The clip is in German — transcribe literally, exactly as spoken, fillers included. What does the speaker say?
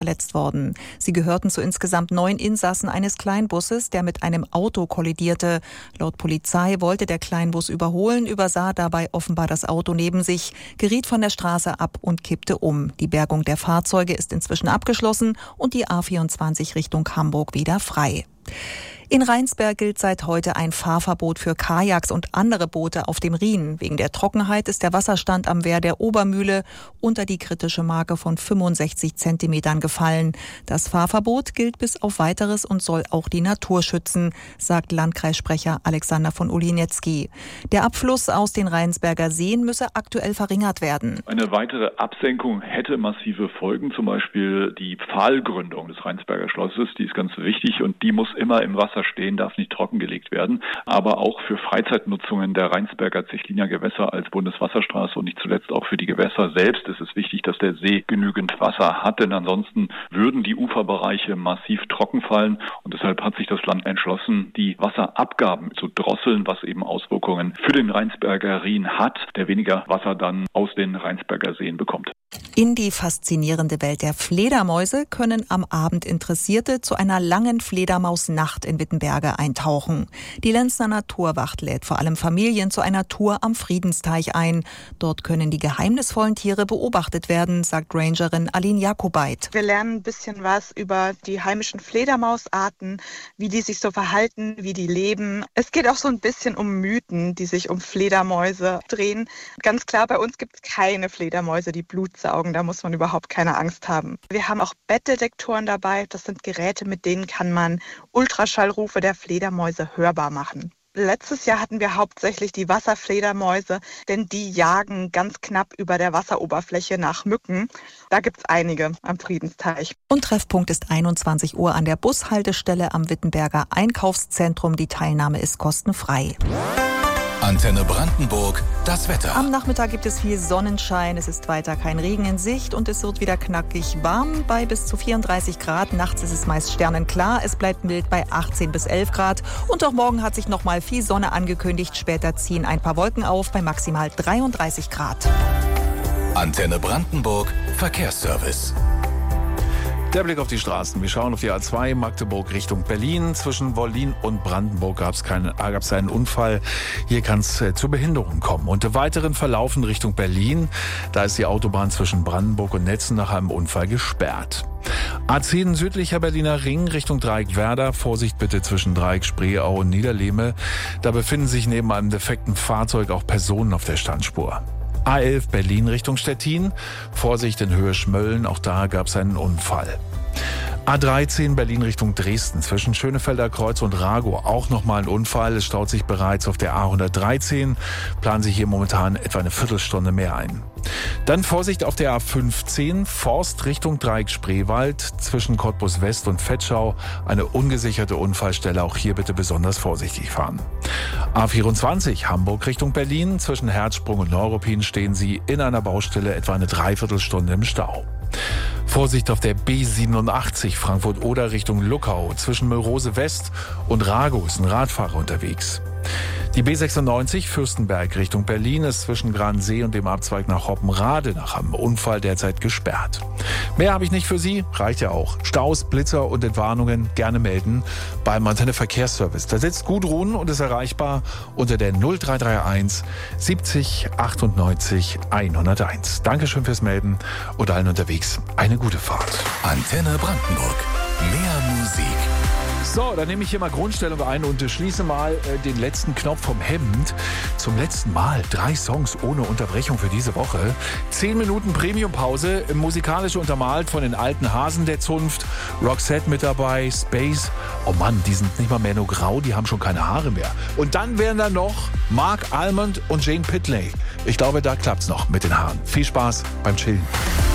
verletzt worden. Sie gehörten zu insgesamt neun Insassen eines Kleinbusses, der mit einem Auto kollidierte. Laut Polizei wollte der Kleinbus überholen, übersah dabei offenbar das Auto neben sich, geriet von der Straße ab und kippte um. Die Bergung der Fahrzeuge ist inzwischen abgeschlossen und die A vierundzwanzig Richtung Hamburg wieder frei. In Rheinsberg gilt seit heute ein Fahrverbot für Kajaks und andere Boote auf dem Rhin. Wegen der Trockenheit ist der Wasserstand am Wehr der Obermühle unter die kritische Marke von fünfundsechzig Zentimetern gefallen. Das Fahrverbot gilt bis auf Weiteres und soll auch die Natur schützen, sagt Landkreissprecher Alexander von Olinetzki. Der Abfluss aus den Rheinsberger Seen müsse aktuell verringert werden. Eine weitere Absenkung hätte massive Folgen, zum Beispiel die Pfahlgründung des Rheinsberger Schlosses. Die ist ganz wichtig und die muss immer im Wasser stehen, darf nicht trockengelegt werden. Aber auch für Freizeitnutzungen der Rheinsberger Zechliner Gewässer als Bundeswasserstraße und nicht zuletzt auch für die Gewässer selbst ist es wichtig, dass der See genügend Wasser hat, denn ansonsten würden die Uferbereiche massiv trocken fallen und deshalb hat sich das Land entschlossen, die Wasserabgaben zu drosseln, was eben Auswirkungen für den Rheinsberger Rhin hat, der weniger Wasser dann aus den Rheinsberger Seen bekommt. In die faszinierende Welt der Fledermäuse können am Abend Interessierte zu einer langen Fledermausnacht in Wittenberge eintauchen. Die Lenzner Naturwacht lädt vor allem Familien zu einer Tour am Friedensteich ein. Dort können die geheimnisvollen Tiere beobachtet werden, sagt Rangerin Aline Jakobait. Wir lernen ein bisschen was über die heimischen Fledermausarten, wie die sich so verhalten, wie die leben. Es geht auch so ein bisschen um Mythen, die sich um Fledermäuse drehen. Ganz klar, bei uns gibt es keine Fledermäuse, die Blut saugen. Da muss man überhaupt keine Angst haben. Wir haben auch Bettdetektoren dabei. Das sind Geräte, mit denen kann man Ultraschallrufe der Fledermäuse hörbar machen. Letztes Jahr hatten wir hauptsächlich die Wasserfledermäuse, denn die jagen ganz knapp über der Wasseroberfläche nach Mücken. Da gibt es einige am Friedensteich. Und Treffpunkt ist einundzwanzig Uhr an der Bushaltestelle am Wittenberger Einkaufszentrum. Die Teilnahme ist kostenfrei. Antenne Brandenburg, das Wetter. Am Nachmittag gibt es viel Sonnenschein, es ist weiter kein Regen in Sicht und es wird wieder knackig warm bei bis zu vierunddreißig Grad. Nachts ist es meist sternenklar, es bleibt mild bei achtzehn bis elf Grad. Und auch morgen hat sich noch mal viel Sonne angekündigt. Später ziehen ein paar Wolken auf bei maximal dreiunddreißig Grad. Antenne Brandenburg, Verkehrsservice. Der Blick auf die Straßen. Wir schauen auf die A zwei Magdeburg Richtung Berlin. Zwischen Wollin und Brandenburg gab es keinen, gab's einen Unfall. Hier kann es äh, zu Behinderungen kommen. Und im weiteren Verlauf in Richtung Berlin, da ist die Autobahn zwischen Brandenburg und Netzen nach einem Unfall gesperrt. A zehn südlicher Berliner Ring Richtung Dreieck Werder. Vorsicht bitte zwischen Dreieck Spreeau und Niederlehme. Da befinden sich neben einem defekten Fahrzeug auch Personen auf der Standspur. A elf Berlin Richtung Stettin. Vorsicht in Höhe Schmölln, auch da gab es einen Unfall. A dreizehn Berlin Richtung Dresden. Zwischen Schönefelder Kreuz und Ragow auch nochmal ein Unfall. Es staut sich bereits auf der A hundertdreizehn. Planen sich hier momentan etwa eine Viertelstunde mehr ein. Dann Vorsicht auf der A fünfzehn, Forst Richtung Dreieck Spreewald. Zwischen Cottbus West und Vetschau eine ungesicherte Unfallstelle. Auch hier bitte besonders vorsichtig fahren. A vierundzwanzig Hamburg Richtung Berlin. Zwischen Herzsprung und Neuruppin stehen Sie in einer Baustelle etwa eine Dreiviertelstunde im Stau. Vorsicht auf der B siebenundachtzig Frankfurt-Oder Richtung Luckau. Zwischen Mölrose West und Ragow ist ein Radfahrer unterwegs. Die B sechsundneunzig Fürstenberg Richtung Berlin ist zwischen Gransee und dem Abzweig nach Hoppenrade nach einem Unfall derzeit gesperrt. Mehr habe ich nicht für Sie, reicht ja auch. Staus, Blitzer und Entwarnungen gerne melden beim Antenne Verkehrsservice. Da sitzt Gudrun und ist erreichbar unter der null drei drei eins siebzig achtundneunzig hunderteins. Dankeschön fürs Melden und allen unterwegs eine gute Fahrt. Antenne Brandenburg. Mehr Musik. So, dann nehme ich hier mal Grundstellung ein und schließe mal äh, den letzten Knopf vom Hemd. Zum letzten Mal drei Songs ohne Unterbrechung für diese Woche. Zehn Minuten Premium-Pause, musikalisch untermalt von den alten Hasen der Zunft. Roxette mit dabei, Space. Oh Mann, die sind nicht mal mehr nur grau, die haben schon keine Haare mehr. Und dann wären da noch Mark Almond und Jane Pitley. Ich glaube, da klappt's noch mit den Haaren. Viel Spaß beim Chillen.